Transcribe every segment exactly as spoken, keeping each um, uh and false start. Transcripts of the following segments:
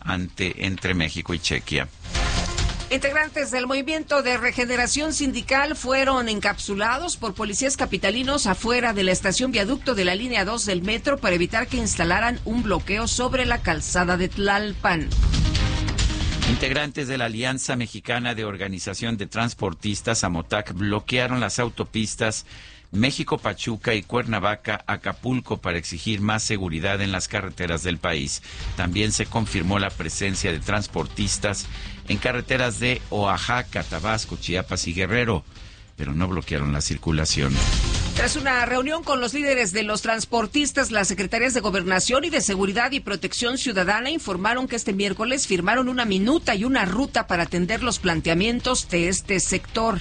ante entre México y Chequia. Integrantes del Movimiento de Regeneración Sindical fueron encapsulados por policías capitalinos afuera de la estación viaducto de la línea dos del metro para evitar que instalaran un bloqueo sobre la calzada de Tlalpan. Integrantes de la Alianza Mexicana de Organización de Transportistas, AMOTAC, bloquearon las autopistas México-Pachuca y Cuernavaca-Acapulco para exigir más seguridad en las carreteras del país. También se confirmó la presencia de transportistas en carreteras de Oaxaca, Tabasco, Chiapas y Guerrero, pero no bloquearon la circulación. Tras una reunión con los líderes de los transportistas, las secretarías de Gobernación y de Seguridad y Protección Ciudadana informaron que este miércoles firmaron una minuta y una ruta para atender los planteamientos de este sector.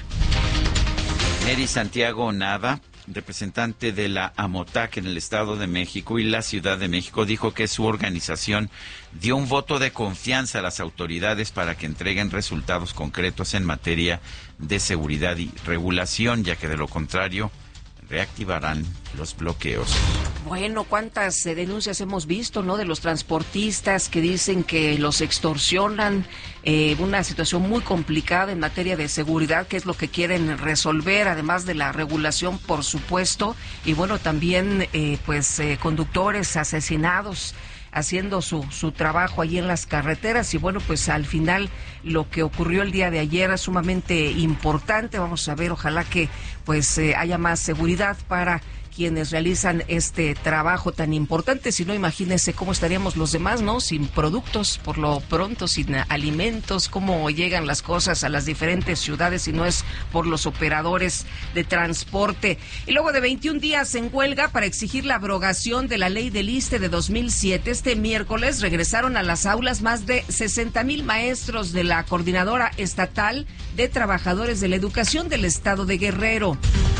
Neri Santiago Nava, representante de la AMOTAC en el Estado de México y la Ciudad de México, dijo que su organización dio un voto de confianza a las autoridades para que entreguen resultados concretos en materia de seguridad y regulación, ya que de lo contrario reactivarán los bloqueos. Bueno, cuántas eh, denuncias hemos visto, ¿no? De los transportistas que dicen que los extorsionan, eh, una situación muy complicada en materia de seguridad, que es lo que quieren resolver, además de la regulación, por supuesto, y bueno, también eh, pues eh, conductores asesinados haciendo su, su trabajo allí en las carreteras. Y bueno, pues al final lo que ocurrió el día de ayer es sumamente importante. Vamos a ver, ojalá que pues eh, haya más seguridad para quienes realizan este trabajo tan importante. Si no, imagínense cómo estaríamos los demás, ¿no? Sin productos, por lo pronto, sin alimentos, cómo llegan las cosas a las diferentes ciudades si no es por los operadores de transporte. Y luego de veintiún días en huelga para exigir la abrogación de la ley del ISSSTE de dos mil siete, este miércoles regresaron a las aulas más de sesenta mil maestros de la Coordinadora Estatal de Trabajadores de la Educación del Estado de Guerrero.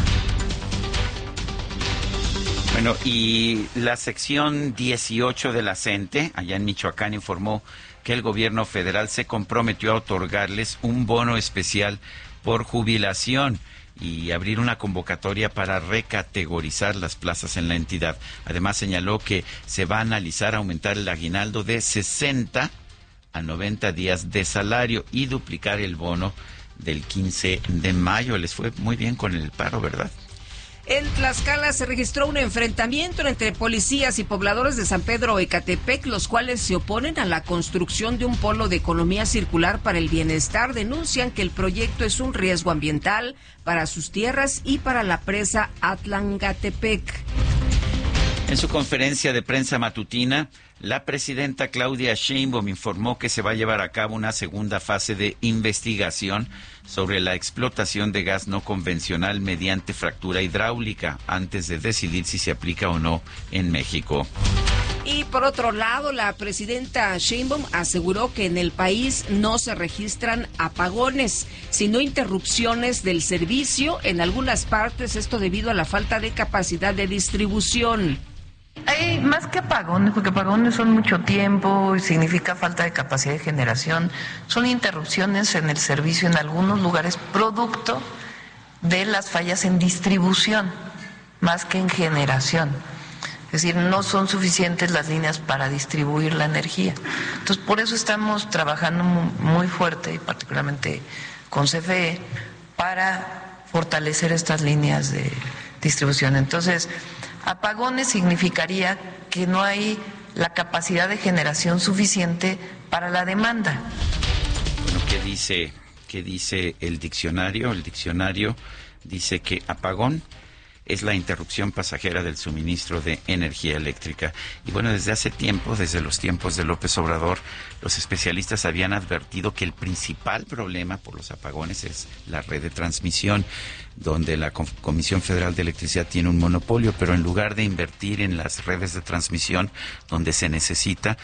Bueno, y la sección dieciocho de la CENTE, allá en Michoacán, informó que el gobierno federal se comprometió a otorgarles un bono especial por jubilación y abrir una convocatoria para recategorizar las plazas en la entidad. Además, señaló que se va a analizar aumentar el aguinaldo de sesenta a noventa días de salario y duplicar el bono del quince de mayo. Les fue muy bien con el paro, ¿verdad? En Tlaxcala se registró un enfrentamiento entre policías y pobladores de San Pedro Ecatepec, los cuales se oponen a la construcción de un polo de economía circular para el bienestar. Denuncian que el proyecto es un riesgo ambiental para sus tierras y para la presa Atlangatepec. En su conferencia de prensa matutina, la presidenta Claudia Sheinbaum informó que se va a llevar a cabo una segunda fase de investigación sobre la explotación de gas no convencional mediante fractura hidráulica antes de decidir si se aplica o no en México. Y por otro lado, la presidenta Sheinbaum aseguró que en el país no se registran apagones, sino interrupciones del servicio en algunas partes, esto debido a la falta de capacidad de distribución. Hay más que apagones, porque apagones son mucho tiempo y significa falta de capacidad de generación. Son interrupciones en el servicio en algunos lugares producto de las fallas en distribución, más que en generación. Es decir, no son suficientes las líneas para distribuir la energía. Entonces, por eso estamos trabajando muy fuerte, y particularmente con C F E, para fortalecer estas líneas de distribución. Entonces, apagones significaría que no hay la capacidad de generación suficiente para la demanda. Bueno, ¿qué dice, qué dice el diccionario? El diccionario dice que apagón es la interrupción pasajera del suministro de energía eléctrica. Y bueno, desde hace tiempo, desde los tiempos de López Obrador, los especialistas habían advertido que el principal problema por los apagones es la red de transmisión, donde la Comisión Federal de Electricidad tiene un monopolio, pero en lugar de invertir en las redes de transmisión donde se necesita,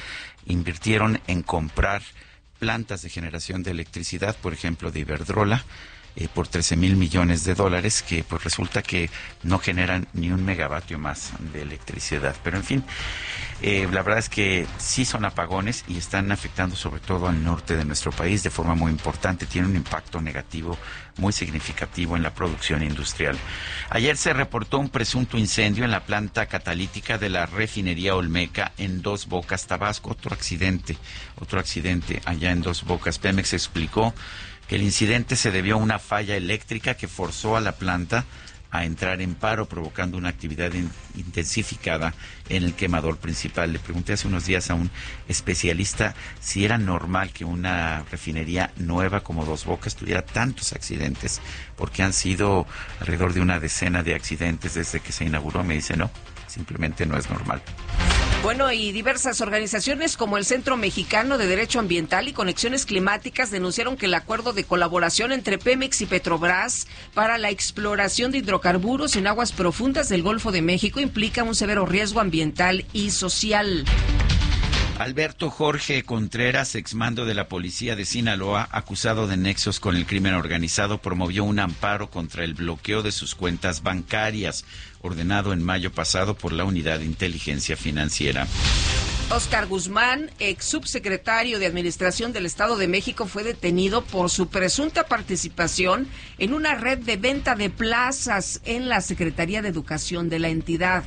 invirtieron en comprar plantas de generación de electricidad, por ejemplo, de Iberdrola, eh, por trece mil millones de dólares, que pues resulta que no generan ni un megavatio más de electricidad. Pero en fin, eh, la verdad es que sí son apagones y están afectando sobre todo al norte de nuestro país de forma muy importante. Tiene un impacto negativo muy significativo en la producción industrial. Ayer se reportó un presunto incendio en la planta catalítica de la refinería Olmeca en Dos Bocas, Tabasco. Otro accidente, otro accidente allá en Dos Bocas. Pemex explicó que el incidente se debió a una falla eléctrica que forzó a la planta a entrar en paro, provocando una actividad in, intensificada en el quemador principal. Le pregunté hace unos días a un especialista si era normal que una refinería nueva como Dos Bocas tuviera tantos accidentes, porque han sido alrededor de una decena de accidentes desde que se inauguró. Me dice, no, simplemente no es normal. Bueno, y diversas organizaciones como el Centro Mexicano de Derecho Ambiental y Conexiones Climáticas denunciaron que el acuerdo de colaboración entre Pemex y Petrobras para la exploración de hidrocarburos en aguas profundas del Golfo de México implica un severo riesgo ambiental y social. Alberto Jorge Contreras, exmando de la policía de Sinaloa, acusado de nexos con el crimen organizado, promovió un amparo contra el bloqueo de sus cuentas bancarias, ordenado en mayo pasado por la Unidad de Inteligencia Financiera. Óscar Guzmán, ex subsecretario de Administración del Estado de México, fue detenido por su presunta participación en una red de venta de plazas en la Secretaría de Educación de la entidad.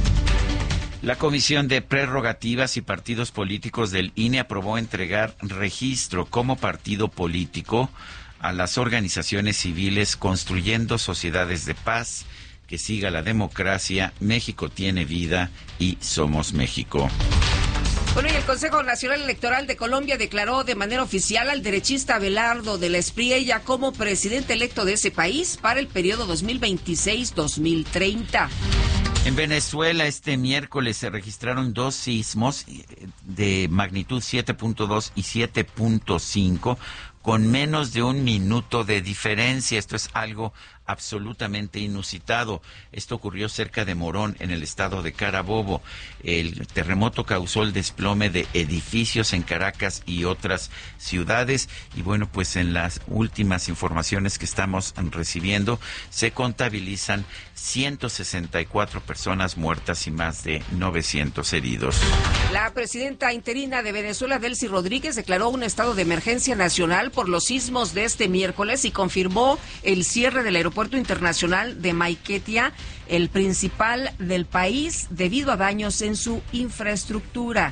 La Comisión de Prerrogativas y Partidos Políticos del I N E aprobó entregar registro como partido político a las organizaciones civiles Construyendo Sociedades de Paz, Que Siga la Democracia, México Tiene Vida y Somos México. Bueno, y el Consejo Nacional Electoral de Colombia declaró de manera oficial al derechista Abelardo de la Espriella como presidente electo de ese país para el periodo dos mil veintiséis a dos mil treinta. En Venezuela este miércoles se registraron dos sismos de magnitud siete punto dos y siete punto cinco con menos de un minuto de diferencia. Esto es algo absolutamente inusitado. Esto ocurrió cerca de Morón, en el estado de Carabobo. El terremoto causó el desplome de edificios en Caracas y otras ciudades. Y bueno, pues en las últimas informaciones que estamos recibiendo, se contabilizan ciento sesenta y cuatro personas muertas y más de novecientos heridos. La presidenta interina de Venezuela, Delcy Rodríguez, declaró un estado de emergencia nacional por los sismos de este miércoles y confirmó el cierre del aeropuerto internacional de Maiquetía, el principal del país, debido a daños en su infraestructura.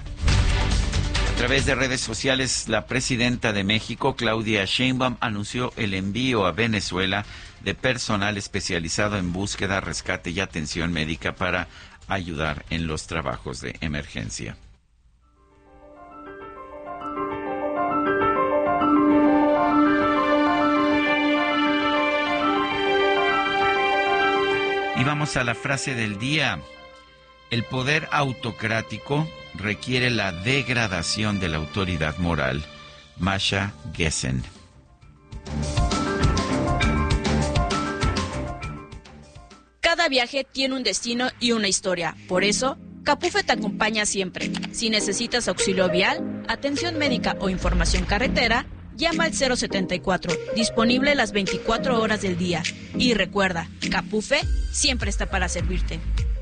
A través de redes sociales, la presidenta de México, Claudia Sheinbaum, anunció el envío a Venezuela de personal especializado en búsqueda, rescate y atención médica para ayudar en los trabajos de emergencia. Y vamos a la frase del día. El poder autocrático requiere la degradación de la autoridad moral. Masha Gessen. Cada viaje tiene un destino y una historia. Por eso, Capufe te acompaña siempre. Si necesitas auxilio vial, atención médica o información carretera, llama al cero setenta y cuatro, disponible las veinticuatro horas del día. Y recuerda, Capufe siempre está para servirte.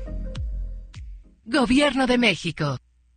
Gobierno de México.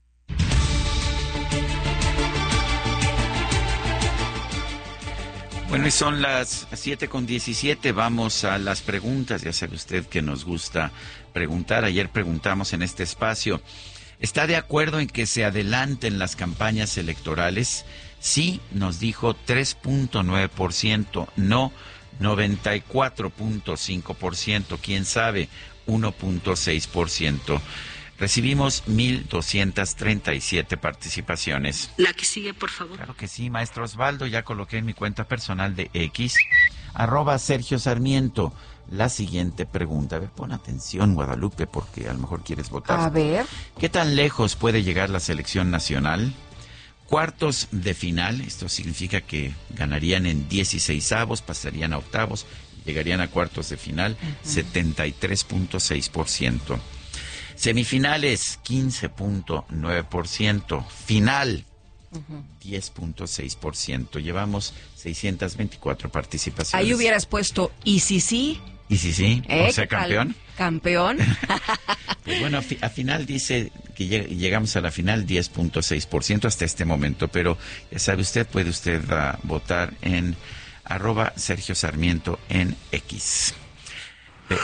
Bueno, y son las siete con diecisiete, vamos a las preguntas. Ya sabe usted que nos gusta preguntar. Ayer preguntamos en este espacio, ¿está de acuerdo en que se adelanten las campañas electorales? Sí, nos dijo tres punto nueve por ciento, no noventa y cuatro punto cinco por ciento, quién sabe, uno punto seis por ciento. Recibimos mil doscientas treinta y siete participaciones. La que sigue, por favor. Claro que sí, maestro Osvaldo, ya coloqué en mi cuenta personal de X, arroba Sergio Sarmiento, la siguiente pregunta. A ver, pon atención, Guadalupe, porque a lo mejor quieres votar. A ver. ¿Qué tan lejos puede llegar la selección nacional? Cuartos de final, esto significa que ganarían en dieciseisavos, pasarían a octavos, llegarían a cuartos de final, uh-huh. setenta y tres punto seis por ciento. Semifinales, quince punto nueve por ciento. Final, Uh-huh. diez punto seis por ciento. Llevamos seiscientas veinticuatro participaciones. Ahí hubieras puesto, ¿y si sí? ¿Y si sí? ¿Eh? O sea, campeón. Campeón. Pues bueno, a final dice que llegamos a la final diez punto seis por ciento hasta este momento, pero ya sabe usted, puede usted uh, votar en arroba Sergio Sarmiento en X. Eh.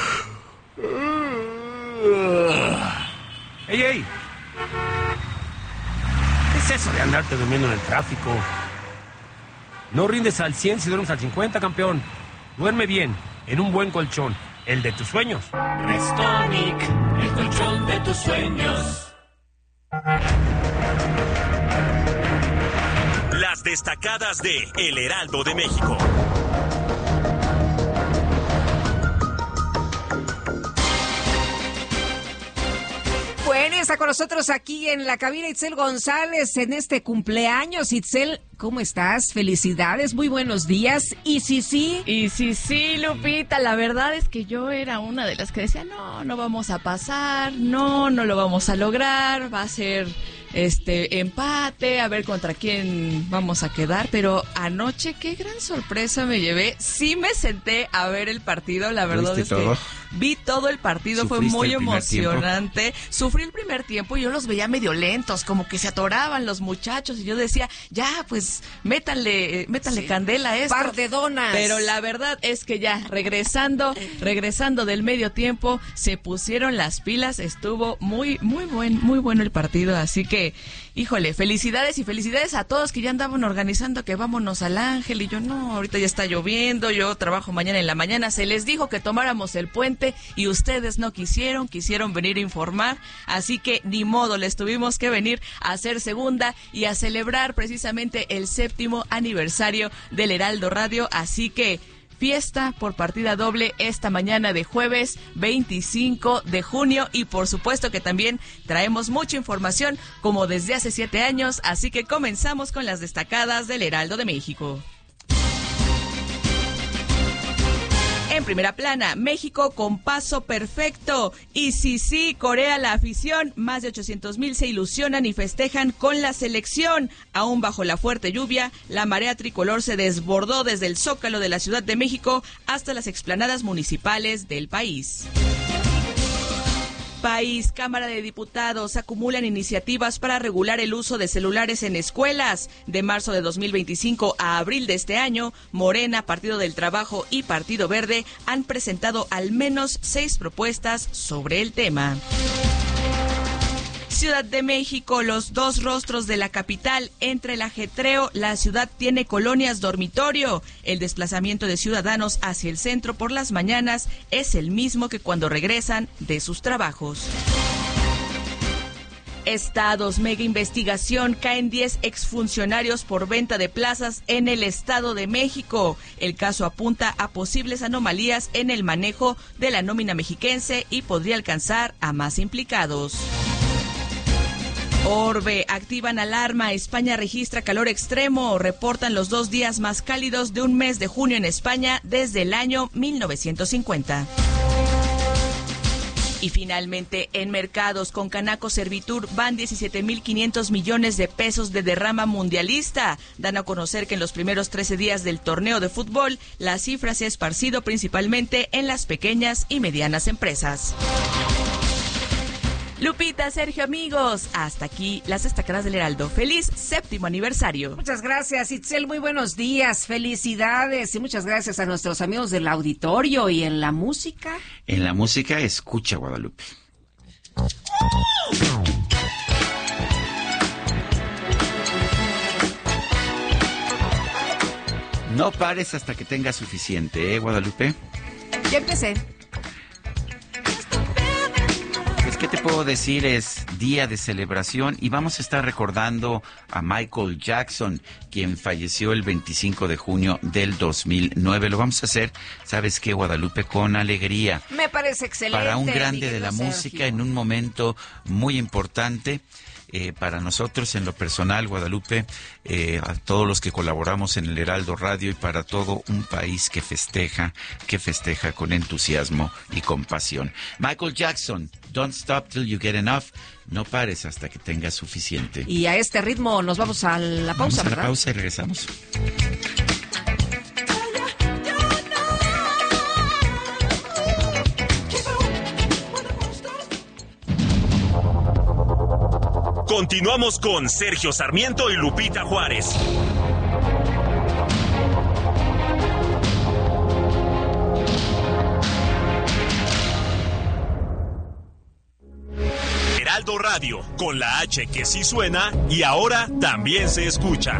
¡Ey, ey! ¿Qué es eso de andarte durmiendo en el tráfico? No rindes al cien si duermes al cincuenta, campeón. Duerme bien, en un buen colchón, el de tus sueños. Restonic, el colchón de tus sueños. Las destacadas de El Heraldo de México. Bueno, está con nosotros aquí en la cabina Itzel González en este cumpleaños. Itzel, ¿cómo estás? Felicidades, muy buenos días. ¿Y sí, sí? Y sí, sí, Lupita, la verdad es que yo era una de las que decía, no, no vamos a pasar, no, no lo vamos a lograr, va a ser este empate, a ver contra quién vamos a quedar, pero anoche qué gran sorpresa me llevé. Sí me senté a ver el partido, la verdad es todo? que vi todo el partido, fue muy emocionante. Sufrí el primer tiempo y yo los veía medio lentos, como que se atoraban los muchachos y yo decía, ya, pues métanle, métanle sí. candela a esto. Par de donas. Pero la verdad es que ya regresando, regresando del medio tiempo, se pusieron las pilas, estuvo muy, muy buen, muy bueno el partido, así que híjole, felicidades y felicidades a todos que ya andaban organizando que vámonos al Ángel y yo no, ahorita ya está lloviendo, yo trabajo mañana en la mañana, se les dijo que tomáramos el puente y ustedes no quisieron, quisieron venir a informar, así que ni modo, les tuvimos que venir a hacer segunda y a celebrar precisamente el séptimo aniversario del Heraldo Radio, así que fiesta por partida doble esta mañana de jueves veinticinco de junio y por supuesto que también traemos mucha información como desde hace siete años, así que comenzamos con las destacadas del Heraldo de México. En primera plana, México con paso perfecto. Y sí, sí, Corea la afición. Más de ochocientos mil se ilusionan y festejan con la selección. Aún bajo la fuerte lluvia, la marea tricolor se desbordó desde el Zócalo de la Ciudad de México hasta las explanadas municipales del país. País, Cámara de Diputados acumulan iniciativas para regular el uso de celulares en escuelas. De marzo de dos mil veinticinco a abril de este año, Morena, Partido del Trabajo y Partido Verde han presentado al menos seis propuestas sobre el tema. Ciudad de México, los dos rostros de la capital. Entre el ajetreo, la ciudad tiene colonias dormitorio. El desplazamiento de ciudadanos hacia el centro por las mañanas es el mismo que cuando regresan de sus trabajos. Estados, mega investigación, caen diez exfuncionarios por venta de plazas en el Estado de México. El caso apunta a posibles anomalías en el manejo de la nómina mexiquense y podría alcanzar a más implicados. Orbe, activan alarma, España registra calor extremo, reportan los dos días más cálidos de un mes de junio en España desde el año mil novecientos cincuenta. Y finalmente, en mercados, con Canaco Servitur van diecisiete mil quinientos millones de pesos de derrama mundialista. Dan a conocer que en los primeros trece días del torneo de fútbol, la cifra se ha esparcido principalmente en las pequeñas y medianas empresas. Lupita, Sergio, amigos, hasta aquí las destacadas del Heraldo. ¡Feliz séptimo aniversario! Muchas gracias, Itzel, muy buenos días, felicidades y muchas gracias a nuestros amigos del auditorio. ¿Y en la música? En la música, escucha, Guadalupe. No pares hasta que tengas suficiente, ¿eh, Guadalupe? Ya empecé. ¿Qué te puedo decir? Es día de celebración y vamos a estar recordando a Michael Jackson, quien falleció el veinticinco de junio del dos mil nueve. Lo vamos a hacer, ¿sabes qué, Guadalupe? Con alegría. Me parece excelente. Para un grande de la Sergio. música en un momento muy importante. eh, para nosotros en lo personal, Guadalupe, eh, a todos los que colaboramos en el Heraldo Radio y para todo un país que festeja, que festeja con entusiasmo y con pasión. Michael Jackson, Don't Stop Till You Get Enough. No pares hasta que tengas suficiente. Y a este ritmo nos vamos a la pausa, vamos a ¿verdad? la pausa y regresamos. Continuamos con Sergio Sarmiento y Lupita Juárez. Heraldo Radio, con la H que sí suena y ahora también se escucha.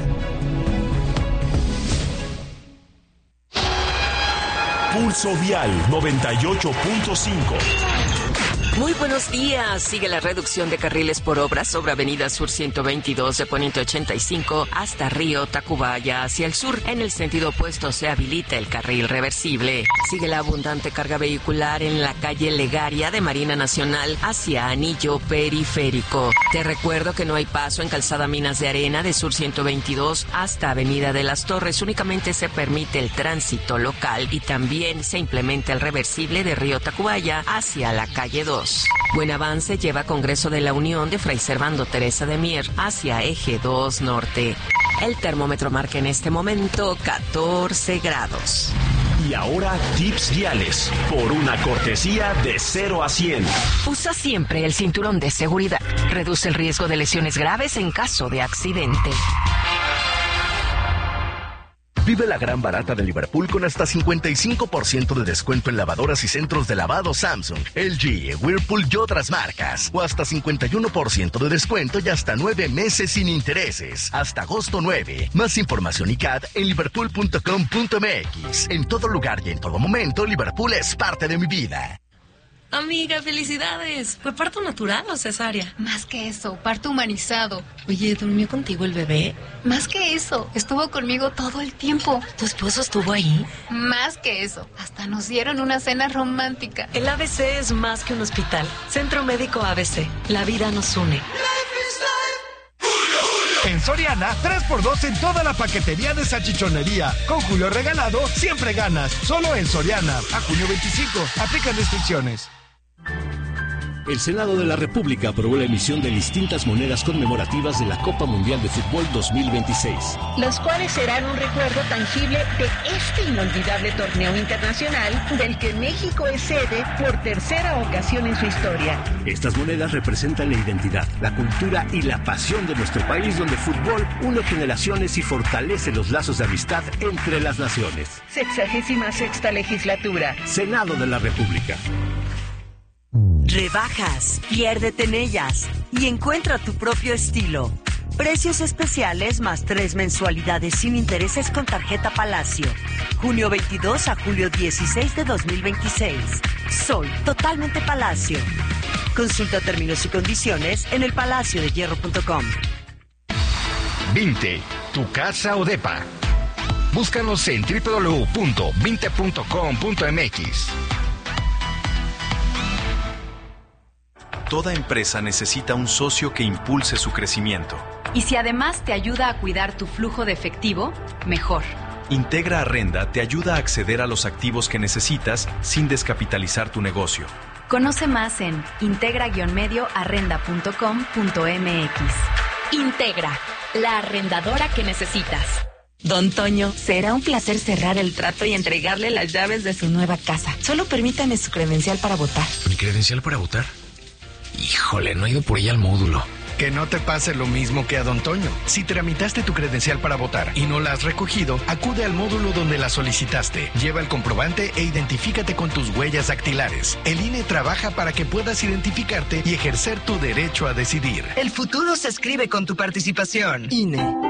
Pulso Vial noventa y ocho punto cinco. Muy buenos días. Sigue la reducción de carriles por obras sobre Avenida Sur ciento veintidós de Poniente ochenta y cinco hasta Río Tacubaya hacia el sur. En el sentido opuesto se habilita el carril reversible. Sigue la abundante carga vehicular en la calle Legaria de Marina Nacional hacia Anillo Periférico. Te recuerdo que no hay paso en Calzada Minas de Arena de Sur ciento veintidós hasta Avenida de las Torres. Únicamente se permite el tránsito local y también se implementa el reversible de Río Tacubaya hacia la calle dos. Buen avance lleva Congreso de la Unión de Fray Servando Teresa de Mier hacia Eje dos Norte. El termómetro marca en este momento catorce grados. Y ahora tips viales por una cortesía de cero a cien. Usa siempre el cinturón de seguridad. Reduce el riesgo de lesiones graves en caso de accidente. Vive la gran barata de Liverpool con hasta cincuenta y cinco por ciento de descuento en lavadoras y centros de lavado Samsung, L G, Whirlpool y otras marcas. O hasta cincuenta y uno por ciento de descuento y hasta nueve meses sin intereses. Hasta agosto nueve. Más información y C A D en liverpool punto com punto m x. En todo lugar y en todo momento, Liverpool es parte de mi vida. Amiga, felicidades. ¿Fue parto natural o cesárea? Más que eso, parto humanizado. Oye, ¿durmió contigo el bebé? Más que eso, estuvo conmigo todo el tiempo. ¿Tu esposo estuvo ahí? Más que eso, hasta nos dieron una cena romántica. El A B C es más que un hospital. Centro Médico A B C. La vida nos une. En Soriana, tres por dos en toda la paquetería de salchichonería. Con Julio regalado, siempre ganas. Solo en Soriana. A junio veinticinco. Aplican restricciones. El Senado de la República aprobó la emisión de distintas monedas conmemorativas de la Copa Mundial de Fútbol dos mil veintiséis. Las cuales serán un recuerdo tangible de este inolvidable torneo internacional del que México es sede por tercera ocasión en su historia. Estas monedas representan la identidad, la cultura y la pasión de nuestro país, donde el fútbol une generaciones y fortalece los lazos de amistad entre las naciones. Sexagésima sexta legislatura. Senado de la República. Rebajas, piérdete en ellas y encuentra tu propio estilo. Precios especiales más tres mensualidades sin intereses con tarjeta Palacio. junio veintidós a julio dieciséis de dos mil veintiséis. Soy totalmente Palacio. Consulta términos y condiciones en el palacio de hierro punto com. Vinte, tu casa o depa. Búscanos en doble u doble u doble u punto vinte punto com punto m x. Toda empresa necesita un socio que impulse su crecimiento. Y si además te ayuda a cuidar tu flujo de efectivo, mejor. Integra Arrenda te ayuda a acceder a los activos que necesitas sin descapitalizar tu negocio. Conoce más en integra guion medio arrenda punto com punto m x. Integra, la arrendadora que necesitas. Don Toño, será un placer cerrar el trato y entregarle las llaves de su nueva casa. Solo permítame su credencial para votar. ¿Mi credencial para votar? Híjole, no he ido por ella al módulo. Que no te pase lo mismo que a Don Toño. Si tramitaste tu credencial para votar y no la has recogido, acude al módulo donde la solicitaste. Lleva el comprobante e identifícate con tus huellas dactilares. El I N E trabaja para que puedas identificarte y ejercer tu derecho a decidir. El futuro se escribe con tu participación. I N E.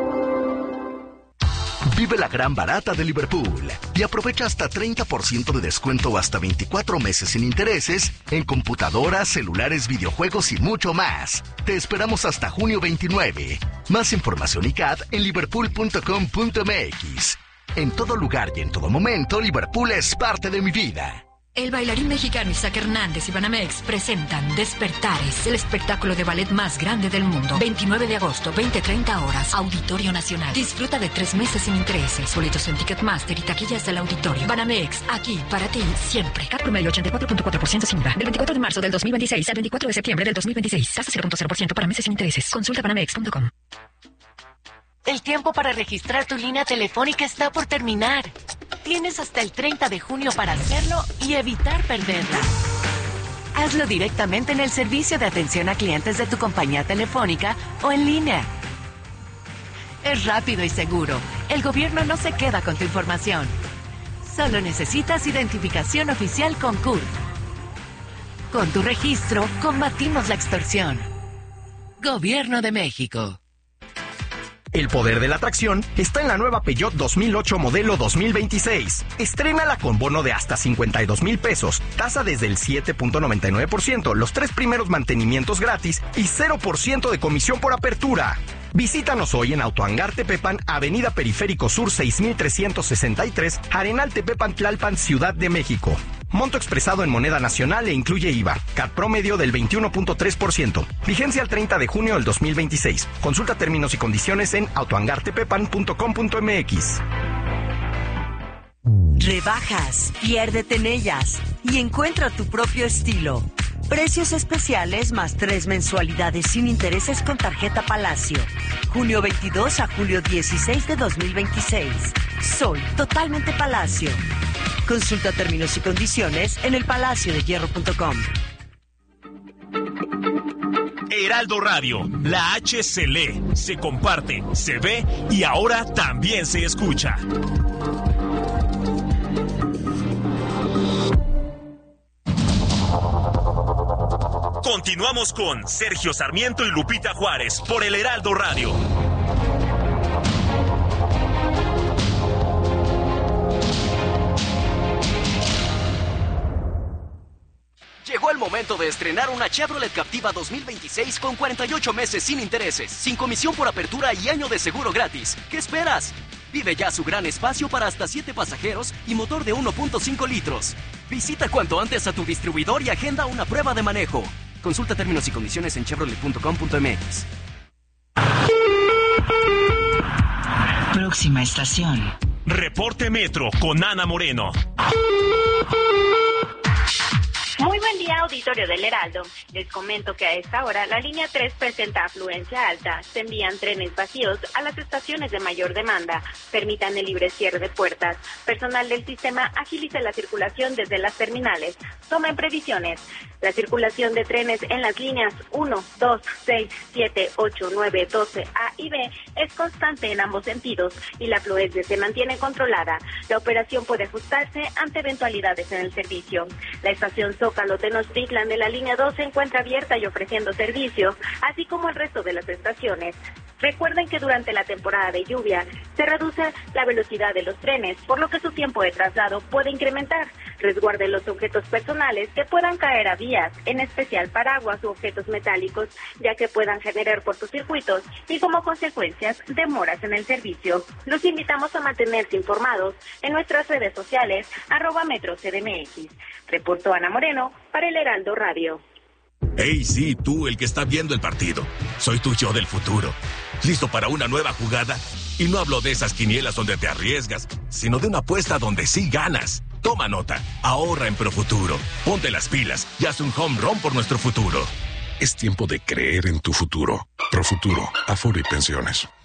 Vive la gran barata de Liverpool y aprovecha hasta treinta por ciento de descuento o hasta veinticuatro meses sin intereses en computadoras, celulares, videojuegos y mucho más. Te esperamos hasta junio veintinueve. Más información y C A D en liverpool punto com punto m x. En todo lugar y en todo momento, Liverpool es parte de mi vida. El bailarín mexicano Isaac Hernández y Banamex presentan Despertares, el espectáculo de ballet más grande del mundo. veintinueve de agosto, veinte treinta horas, Auditorio Nacional. Disfruta de tres meses sin intereses. Boletos en Ticketmaster y taquillas del auditorio. Banamex, aquí para ti siempre. C A T promedio ochenta y cuatro punto cuatro por ciento sin I V A. Del veinticuatro de marzo del dos mil veintiséis al veinticuatro de septiembre del dos mil veintiséis. Tasa cero punto cero por ciento para meses sin intereses. Consulta banamex punto com. El tiempo para registrar tu línea telefónica está por terminar. Tienes hasta el treinta de junio para hacerlo y evitar perderla. Hazlo directamente en el servicio de atención a clientes de tu compañía telefónica o en línea. Es rápido y seguro. El gobierno no se queda con tu información. Solo necesitas identificación oficial con C U R. Con tu registro, combatimos la extorsión. Gobierno de México. El poder de la atracción está en la nueva Peugeot dos mil ocho modelo dos mil veintiséis. Estrénala con bono de hasta cincuenta y dos mil pesos, tasa desde el siete punto noventa y nueve por ciento, los tres primeros mantenimientos gratis y cero por ciento de comisión por apertura. Visítanos hoy en Autohangar Tepepan, Avenida Periférico Sur seis mil trescientos sesenta y tres, Arenal Tepepan Tlalpan, Ciudad de México. Monto expresado en moneda nacional e incluye I V A. C A T promedio del veintiuno punto tres por ciento. Vigencia el treinta de junio del dos mil veintiséis. Consulta términos y condiciones en autohangartepepan punto com punto m x. Rebajas, piérdete en ellas y encuentra tu propio estilo. Precios especiales más tres mensualidades sin intereses con tarjeta Palacio. junio veintidós a julio dieciséis de dos mil veintiséis. Soy totalmente Palacio. Consulta términos y condiciones en el palacio de hierro punto com. Heraldo Radio, la H se lee, se comparte, se ve y ahora también se escucha. Continuamos con Sergio Sarmiento y Lupita Juárez por el Heraldo Radio. Llegó el momento de estrenar una Chevrolet Captiva dos mil veintiséis con cuarenta y ocho meses sin intereses, sin comisión por apertura y año de seguro gratis. ¿Qué esperas? Vive ya su gran espacio para hasta siete pasajeros y motor de uno punto cinco litros. Visita cuanto antes a tu distribuidor y agenda una prueba de manejo. Consulta términos y condiciones en chevrolet punto com punto m x. Próxima estación. Reporte Metro con Ana Moreno. Muy buen día, auditorio del Heraldo. Les comento que a esta hora la línea tres presenta afluencia alta. Se envían trenes vacíos a las estaciones de mayor demanda. Permitan el libre cierre de puertas. Personal del sistema agilice la circulación desde las terminales. Tomen previsiones. La circulación de trenes en las líneas uno, dos, seis, siete, ocho, nueve, doce, A y B es constante en ambos sentidos y la afluencia se mantiene controlada. La operación puede ajustarse ante eventualidades en el servicio. La estación Zócalo Tenochtitlan de la línea dos se encuentra abierta y ofreciendo servicio, así como el resto de las estaciones. Recuerden que durante la temporada de lluvia se reduce la velocidad de los trenes, por lo que su tiempo de traslado puede incrementar. Resguarden los objetos personales que puedan caer a vías, en especial paraguas u objetos metálicos, ya que puedan generar cortocircuitos y como consecuencias demoras en el servicio. Los invitamos a mantenerse informados en nuestras redes sociales, arroba Metro C D M X. Reportó Ana Moreno para el Heraldo Radio. Hey, sí, tú, el que está viendo el partido. Soy tu yo del futuro. ¿Listo para una nueva jugada? Y no hablo de esas quinielas donde te arriesgas, sino de una apuesta donde sí ganas. Toma nota, ahorra en Profuturo. Ponte las pilas y haz un home run por nuestro futuro. Es tiempo de creer en tu futuro. Profuturo, Afore y Pensiones.